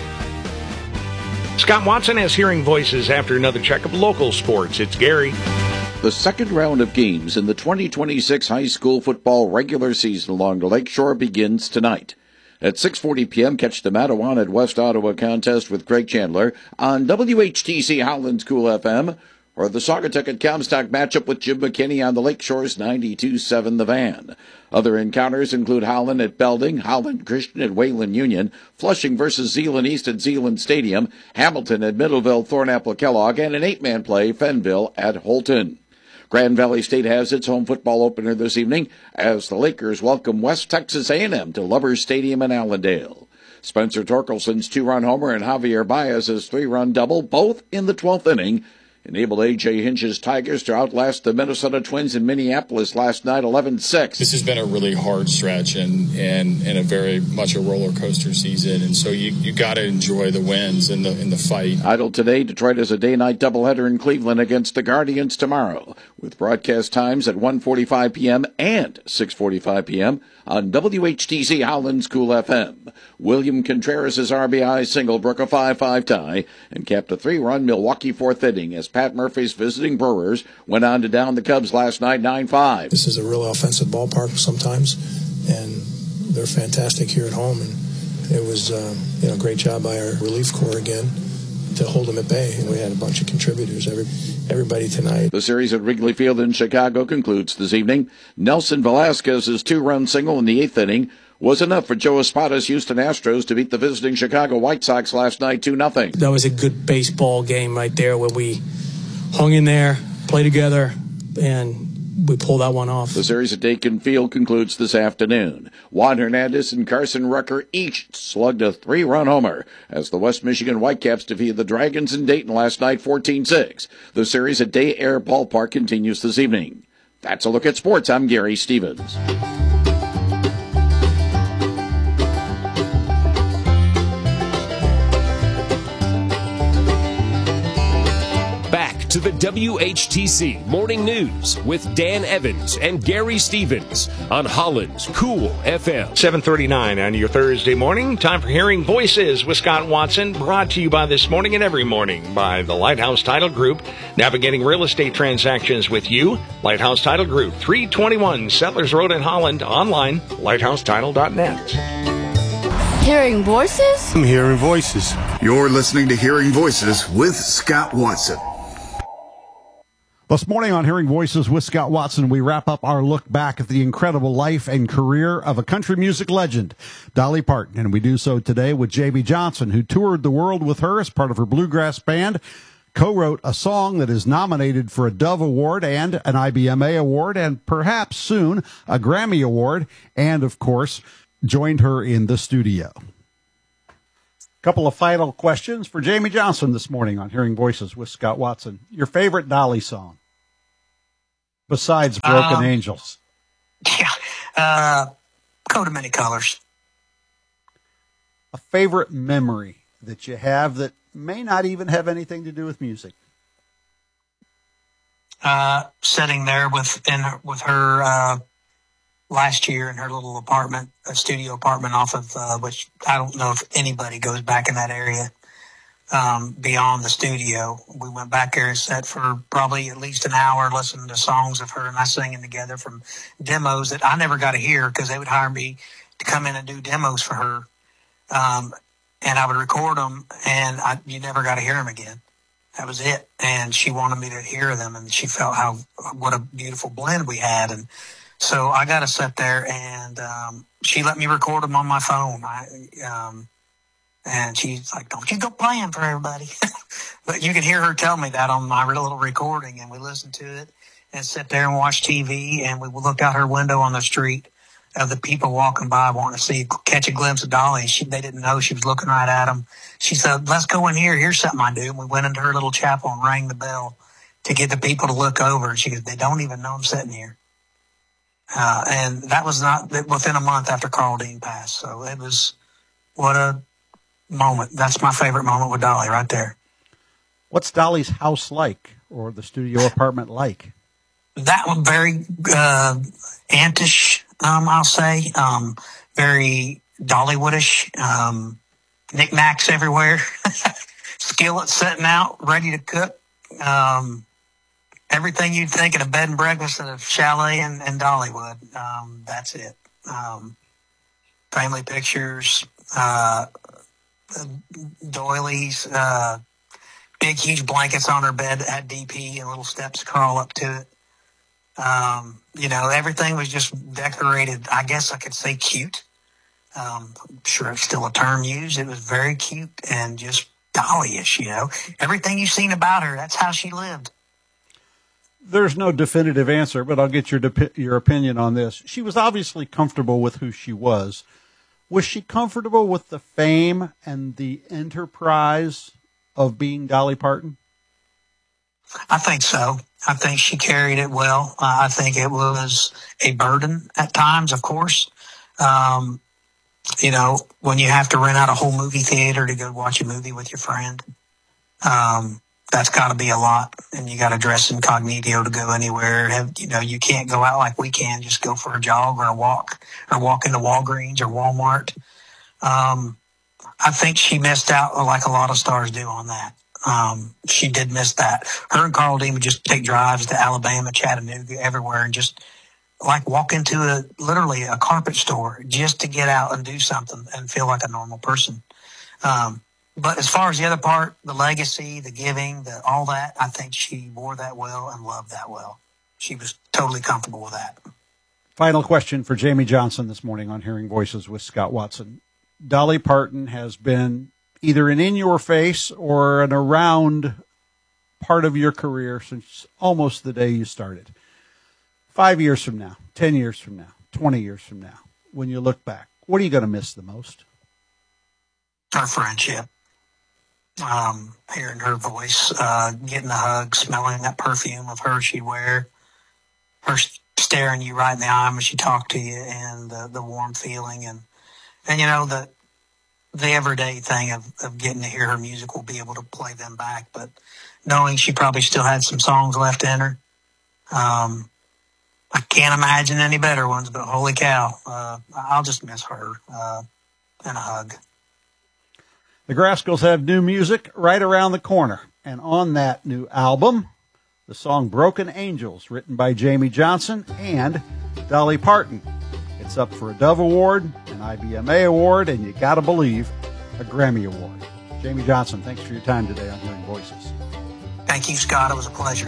Speaker 21: Scott Watson has Hearing Voices after another check of local sports. It's Gary.
Speaker 14: The second round of games in the 2026 high school football regular season along the Lakeshore begins tonight. At 6:40 p.m., catch the Matawan at West Ottawa contest with Greg Chandler on WHTC Holland's Cool FM, or the Saugatuck at Comstock matchup with Jim McKinney on the Lakeshore's 92.7 The Van. Other encounters include Holland at Belding, Holland Christian at Wayland Union, Flushing versus Zeeland East at Zeeland Stadium, Hamilton at Middleville, Thornapple Kellogg, and an 8-man play, Fenville at Holton. Grand Valley State has its home football opener this evening as the Lakers welcome West Texas A&M to Lubbers Stadium in Allendale. Spencer Torkelson's 2-run homer and Javier Baez's 3-run double, both in the 12th inning, enabled A.J. Hinch's Tigers to outlast the Minnesota Twins in Minneapolis last night 11-6.
Speaker 22: This has been a really hard stretch and a very much a roller coaster season, and so you got to enjoy the wins and the fight.
Speaker 14: Idle today, Detroit has a day-night doubleheader in Cleveland against the Guardians tomorrow, with broadcast times at 1:45 p.m. and 6:45 p.m. on WHTC Holland's Cool FM. William Contreras' RBI single broke a 5-5 tie and capped a 3-run Milwaukee fourth inning as Pat Murphy's visiting Brewers went on to down the Cubs last night 9-5.
Speaker 23: This is a real offensive ballpark sometimes, and they're fantastic here at home. And it was a great job by our relief corps again to hold them at bay. And we had a bunch of contributors, everybody tonight.
Speaker 14: The series at Wrigley Field in Chicago concludes this evening. Nelson Velasquez's 2-run single in the 8th inning was enough for Joe Espada's Houston Astros to beat the visiting Chicago White Sox last night 2-0.
Speaker 23: That was a good baseball game right there where we hung in there, played together, and we pulled that one off.
Speaker 14: The series at Dakin Field concludes this afternoon. Juan Hernandez and Carson Rucker each slugged a 3-run homer as the West Michigan Whitecaps defeated the Dragons in Dayton last night 14-6. The series at Day Air Ballpark continues this evening. That's a look at sports. I'm Gary Stevens.
Speaker 28: To the WHTC Morning News with Dan Evans and Gary Stevens on Holland's Cool FM.
Speaker 21: 7:39 on your Thursday morning. Time for Hearing Voices with Scott Watson, brought to you by This Morning and Every Morning by the Lighthouse Title Group. Navigating real estate transactions with you. Lighthouse Title Group, 321 Settlers Road in Holland. Online, lighthousetitle.net.
Speaker 24: Hearing Voices?
Speaker 25: I'm Hearing Voices.
Speaker 26: You're listening to Hearing Voices with Scott Watson.
Speaker 1: This morning on Hearing Voices with Scott Watson, we wrap up our look back at the incredible life and career of a country music legend, Dolly Parton. And we do so today with J.B. Johnson, who toured the world with her as part of her bluegrass band.
Speaker 3: co-wrote a song that is nominated for a Dove Award and an IBMA Award and perhaps soon a Grammy Award, and, of course, joined her in the studio. Couple of final questions for Jamie Johnson this morning on Hearing Voices with Scott Watson. Your favorite Dolly song, besides Broken Angels?
Speaker 4: Coat of Many Colors.
Speaker 3: A favorite memory that you have that may not even have anything to do with music?
Speaker 4: Sitting there with her last year in her little apartment, a studio apartment off of which I don't know if anybody goes back in that area beyond the studio. We went back there and sat for probably at least an hour listening to songs of her and I singing together from demos that I never got to hear because they would hire me to come in and do demos for her. And I would record them and you never got to hear them again. That was it. And she wanted me to hear them and she felt what a beautiful blend we had. And so I got to sit there and she let me record them on my phone. And she's like, don't you go playing for everybody. But you can hear her tell me that on my little recording. And we listened to it and sit there and watch TV. And we looked out her window on the street of the people walking by wanting to catch a glimpse of Dolly. They didn't know she was looking right at them. She said, let's go in here. Here's something I do. And we went into her little chapel and rang the bell to get the people to look over. And she goes, they don't even know I'm sitting here. And that was not within a month after Carl Dean passed. So it was, what a moment. That's my favorite moment with Dolly right there.
Speaker 3: What's Dolly's house like, or the studio apartment like?
Speaker 4: That one very antish, I'll say. Very Dollywoodish. Knickknacks everywhere. Skillets sitting out, ready to cook. Everything you'd think in a bed and breakfast at a chalet in Dollywood. That's it. Family pictures, doilies, big, huge blankets on her bed that had DP and little steps to crawl up to it. Everything was just decorated. I guess I could say cute. I'm sure it's still a term used. It was very cute and just Dolly-ish, Everything you've seen about her, that's how she lived.
Speaker 3: There's no definitive answer, but I'll get your opinion on this. She was obviously comfortable with who she was. Was she comfortable with the fame and the enterprise of being Dolly Parton?
Speaker 4: I think so. I think she carried it well. I think it was a burden at times, of course. When you have to rent out a whole movie theater to go watch a movie with your friend, that's got to be a lot. And you got to dress incognito to go anywhere. You can't go out like we can, just go for a jog or a walk into Walgreens or Walmart. I think she missed out like a lot of stars do on that. She did miss that. Her and Carl Dean would just take drives to Alabama, Chattanooga, everywhere, and just like walk into literally a carpet store just to get out and do something and feel like a normal person. But as far as the other part, the legacy, the giving, all that, I think she wore that well and loved that well. She was totally comfortable with that.
Speaker 3: Final question for Jamie Johnson this morning on Hearing Voices with Scott Watson. Dolly Parton has been either an in-your-face or an around part of your career since almost the day you started. 5 years from now, 10 years from now, 20 years from now, when you look back, what are you going to miss the most?
Speaker 4: Our friendship. Hearing her voice, getting the hug, smelling that perfume of her she'd wear, her staring you right in the eye when she talked to you, and the warm feeling, and the everyday thing of getting to hear her music, will be able to play them back. But knowing she probably still had some songs left in her, I can't imagine any better ones, but holy cow, I'll just miss her and a hug.
Speaker 3: The Grascals have new music right around the corner. And on that new album, the song Broken Angels, written by Jamie Johnson and Dolly Parton. It's up for a Dove Award, an IBMA Award, and you gotta believe, a Grammy Award. Jamie Johnson, thanks for your time today on Hearing Voices.
Speaker 4: Thank you, Scott. It was a pleasure.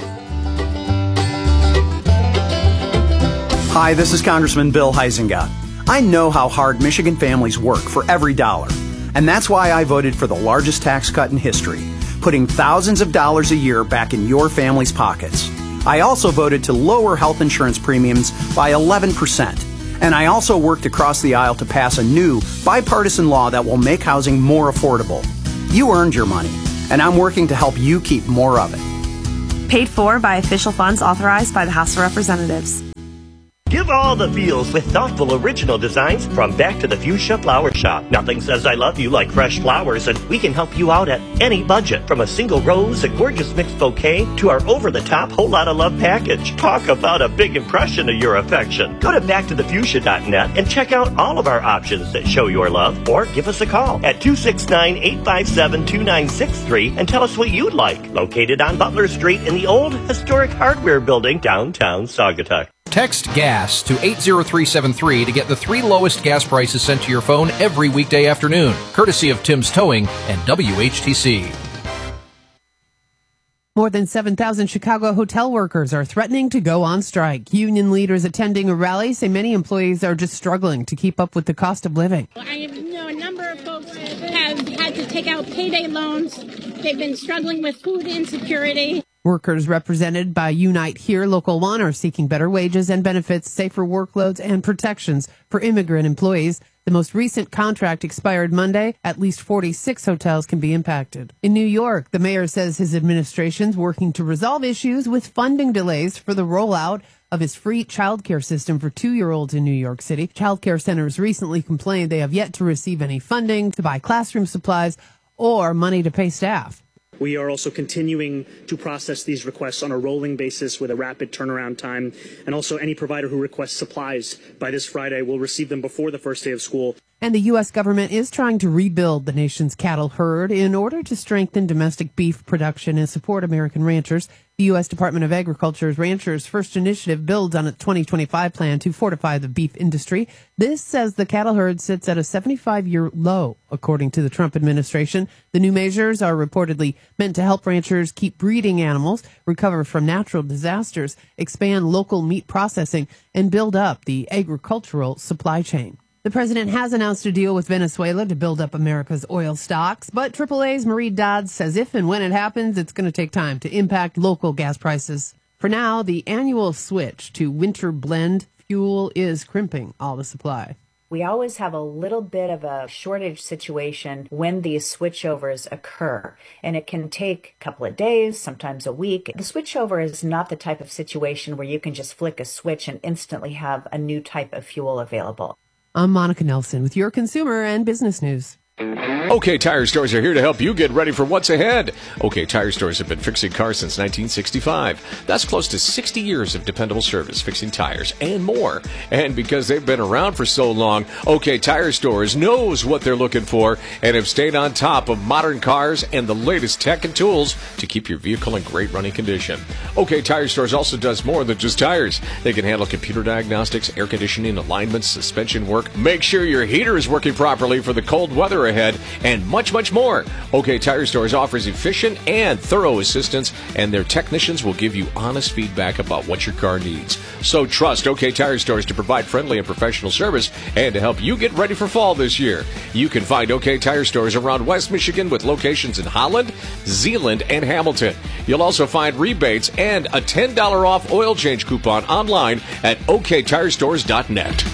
Speaker 6: Hi, this is Congressman Bill Huizenga. I know how hard Michigan families work for every dollar, and that's why I voted for the largest tax cut in history, putting thousands of dollars a year back in your family's pockets. I also voted to lower health insurance premiums by 11%. And I also worked across the aisle to pass a new bipartisan law that will make housing more affordable. You earned your money, and I'm working to help you keep more of it.
Speaker 7: Paid for by official funds authorized by the House of Representatives.
Speaker 8: Give all the feels with thoughtful original designs from Back to the Fuchsia Flower Shop. Nothing says I love you like fresh flowers, and we can help you out at any budget. From a single rose, a gorgeous mixed bouquet, to our over-the-top whole lot of love package. Talk about a big impression of your affection. Go to backtothefuchsia.net and check out all of our options that show your love, or give us a call at 269-857-2963 and tell us what you'd like. Located on Butler Street in the old historic hardware building, downtown Saugatuck.
Speaker 9: Text GAS to 80373 to get the 3 lowest gas prices sent to your phone every weekday afternoon, courtesy of Tim's Towing and WHTC.
Speaker 10: More than 7,000 Chicago hotel workers are threatening to go on strike. Union leaders attending a rally say many employees are just struggling to keep up with the cost of living.
Speaker 11: I know a number of folks have had to take out payday loans. They've been struggling with food insecurity.
Speaker 10: Workers represented by Unite Here Local 1 are seeking better wages and benefits, safer workloads, and protections for immigrant employees. The most recent contract expired Monday. At least 46 hotels can be impacted. In New York, the mayor says his administration's working to resolve issues with funding delays for the rollout of his free childcare system for 2-year-olds in New York City. Childcare centers recently complained they have yet to receive any funding to buy classroom supplies or money to pay staff.
Speaker 12: We are also continuing to process these requests on a rolling basis with a rapid turnaround time. And also any provider who requests supplies by this Friday will receive them before the first day of school.
Speaker 10: And the U.S. government is trying to rebuild the nation's cattle herd in order to strengthen domestic beef production and support American ranchers. The U.S. Department of Agriculture's Ranchers First Initiative builds on its 2025 plan to fortify the beef industry. This says the cattle herd sits at a 75-year low, according to the Trump administration. The new measures are reportedly meant to help ranchers keep breeding animals, recover from natural disasters, expand local meat processing, and build up the agricultural supply chain. The president has announced a deal with Venezuela to build up America's oil stocks, but AAA's Marie Dodds says if and when it happens, it's going to take time to impact local gas prices. For now, the annual switch to winter blend fuel is crimping all the supply.
Speaker 13: We always have a little bit of a shortage situation when these switchovers occur, and it can take a couple of days, sometimes a week. The switchover is not the type of situation where you can just flick a switch and instantly have a new type of fuel available.
Speaker 10: I'm Monica Nelson with your consumer and business news.
Speaker 28: OK Tire Stores are here to help you get ready for what's ahead. OK Tire Stores have been fixing cars since 1965. That's close to 60 years of dependable service, fixing tires and more. And because they've been around for so long, OK Tire Stores knows what they're looking for and have stayed on top of modern cars and the latest tech and tools to keep your vehicle in great running condition. OK Tire Stores also does more than just tires. They can handle computer diagnostics, air conditioning, alignments, suspension work, make sure your heater is working properly for the cold weather ahead, and much, much more. OK Tire Stores offers efficient and thorough assistance, and their technicians will give you honest feedback about what your car needs. So trust OK Tire Stores to provide friendly and professional service and to help you get ready for fall this year. You can find OK Tire Stores around West Michigan with locations in Holland, Zeeland, and Hamilton. You'll also find rebates and a $10 off oil change coupon online at oktirestores.net.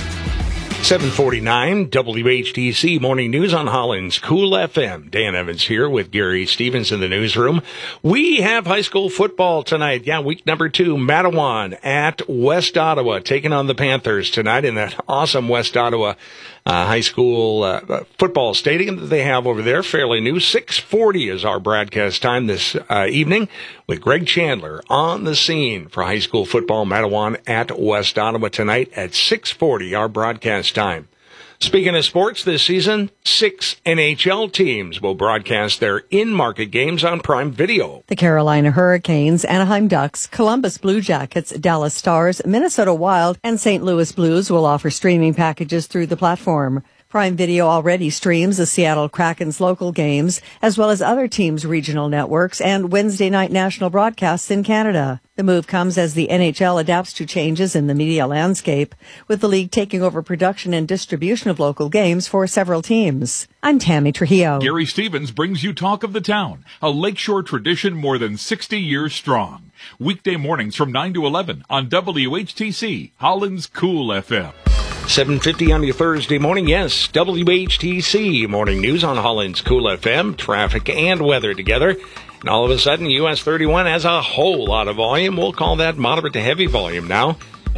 Speaker 21: 749 WHTC Morning News on Holland's Cool FM. Dan Evans here with Gary Stevens in the newsroom. We have high school football tonight. Yeah, week number 2, Matawan at West Ottawa taking on the Panthers tonight in that awesome West Ottawa high school football stadium that they have over there. Fairly new. 6:40 is our broadcast time this evening with Greg Chandler on the scene for high school football. Matawan at West Ottawa tonight at 6:40, our broadcast time. Speaking of sports this season, 6 NHL teams will broadcast their in-market games on Prime Video.
Speaker 25: The Carolina Hurricanes, Anaheim Ducks, Columbus Blue Jackets, Dallas Stars, Minnesota Wild, and St. Louis Blues will offer streaming packages through the platform. Prime Video already streams the Seattle Kraken's local games, as well as other teams' regional networks and Wednesday night national broadcasts in Canada. The move comes as the NHL adapts to changes in the media landscape, with the league taking over production and distribution of local games for several teams. I'm Tammy Trujillo.
Speaker 5: Gary Stevens brings you Talk of the Town, a Lakeshore tradition more than 60 years strong. Weekday mornings from 9 to 11 on WHTC, Holland's Cool FM.
Speaker 21: 7:50 on your Thursday morning. Yes, WHTC Morning News on Holland's Cool FM. Traffic and weather together. And all of a sudden, US 31 has a whole lot of volume. We'll call that moderate to heavy volume now.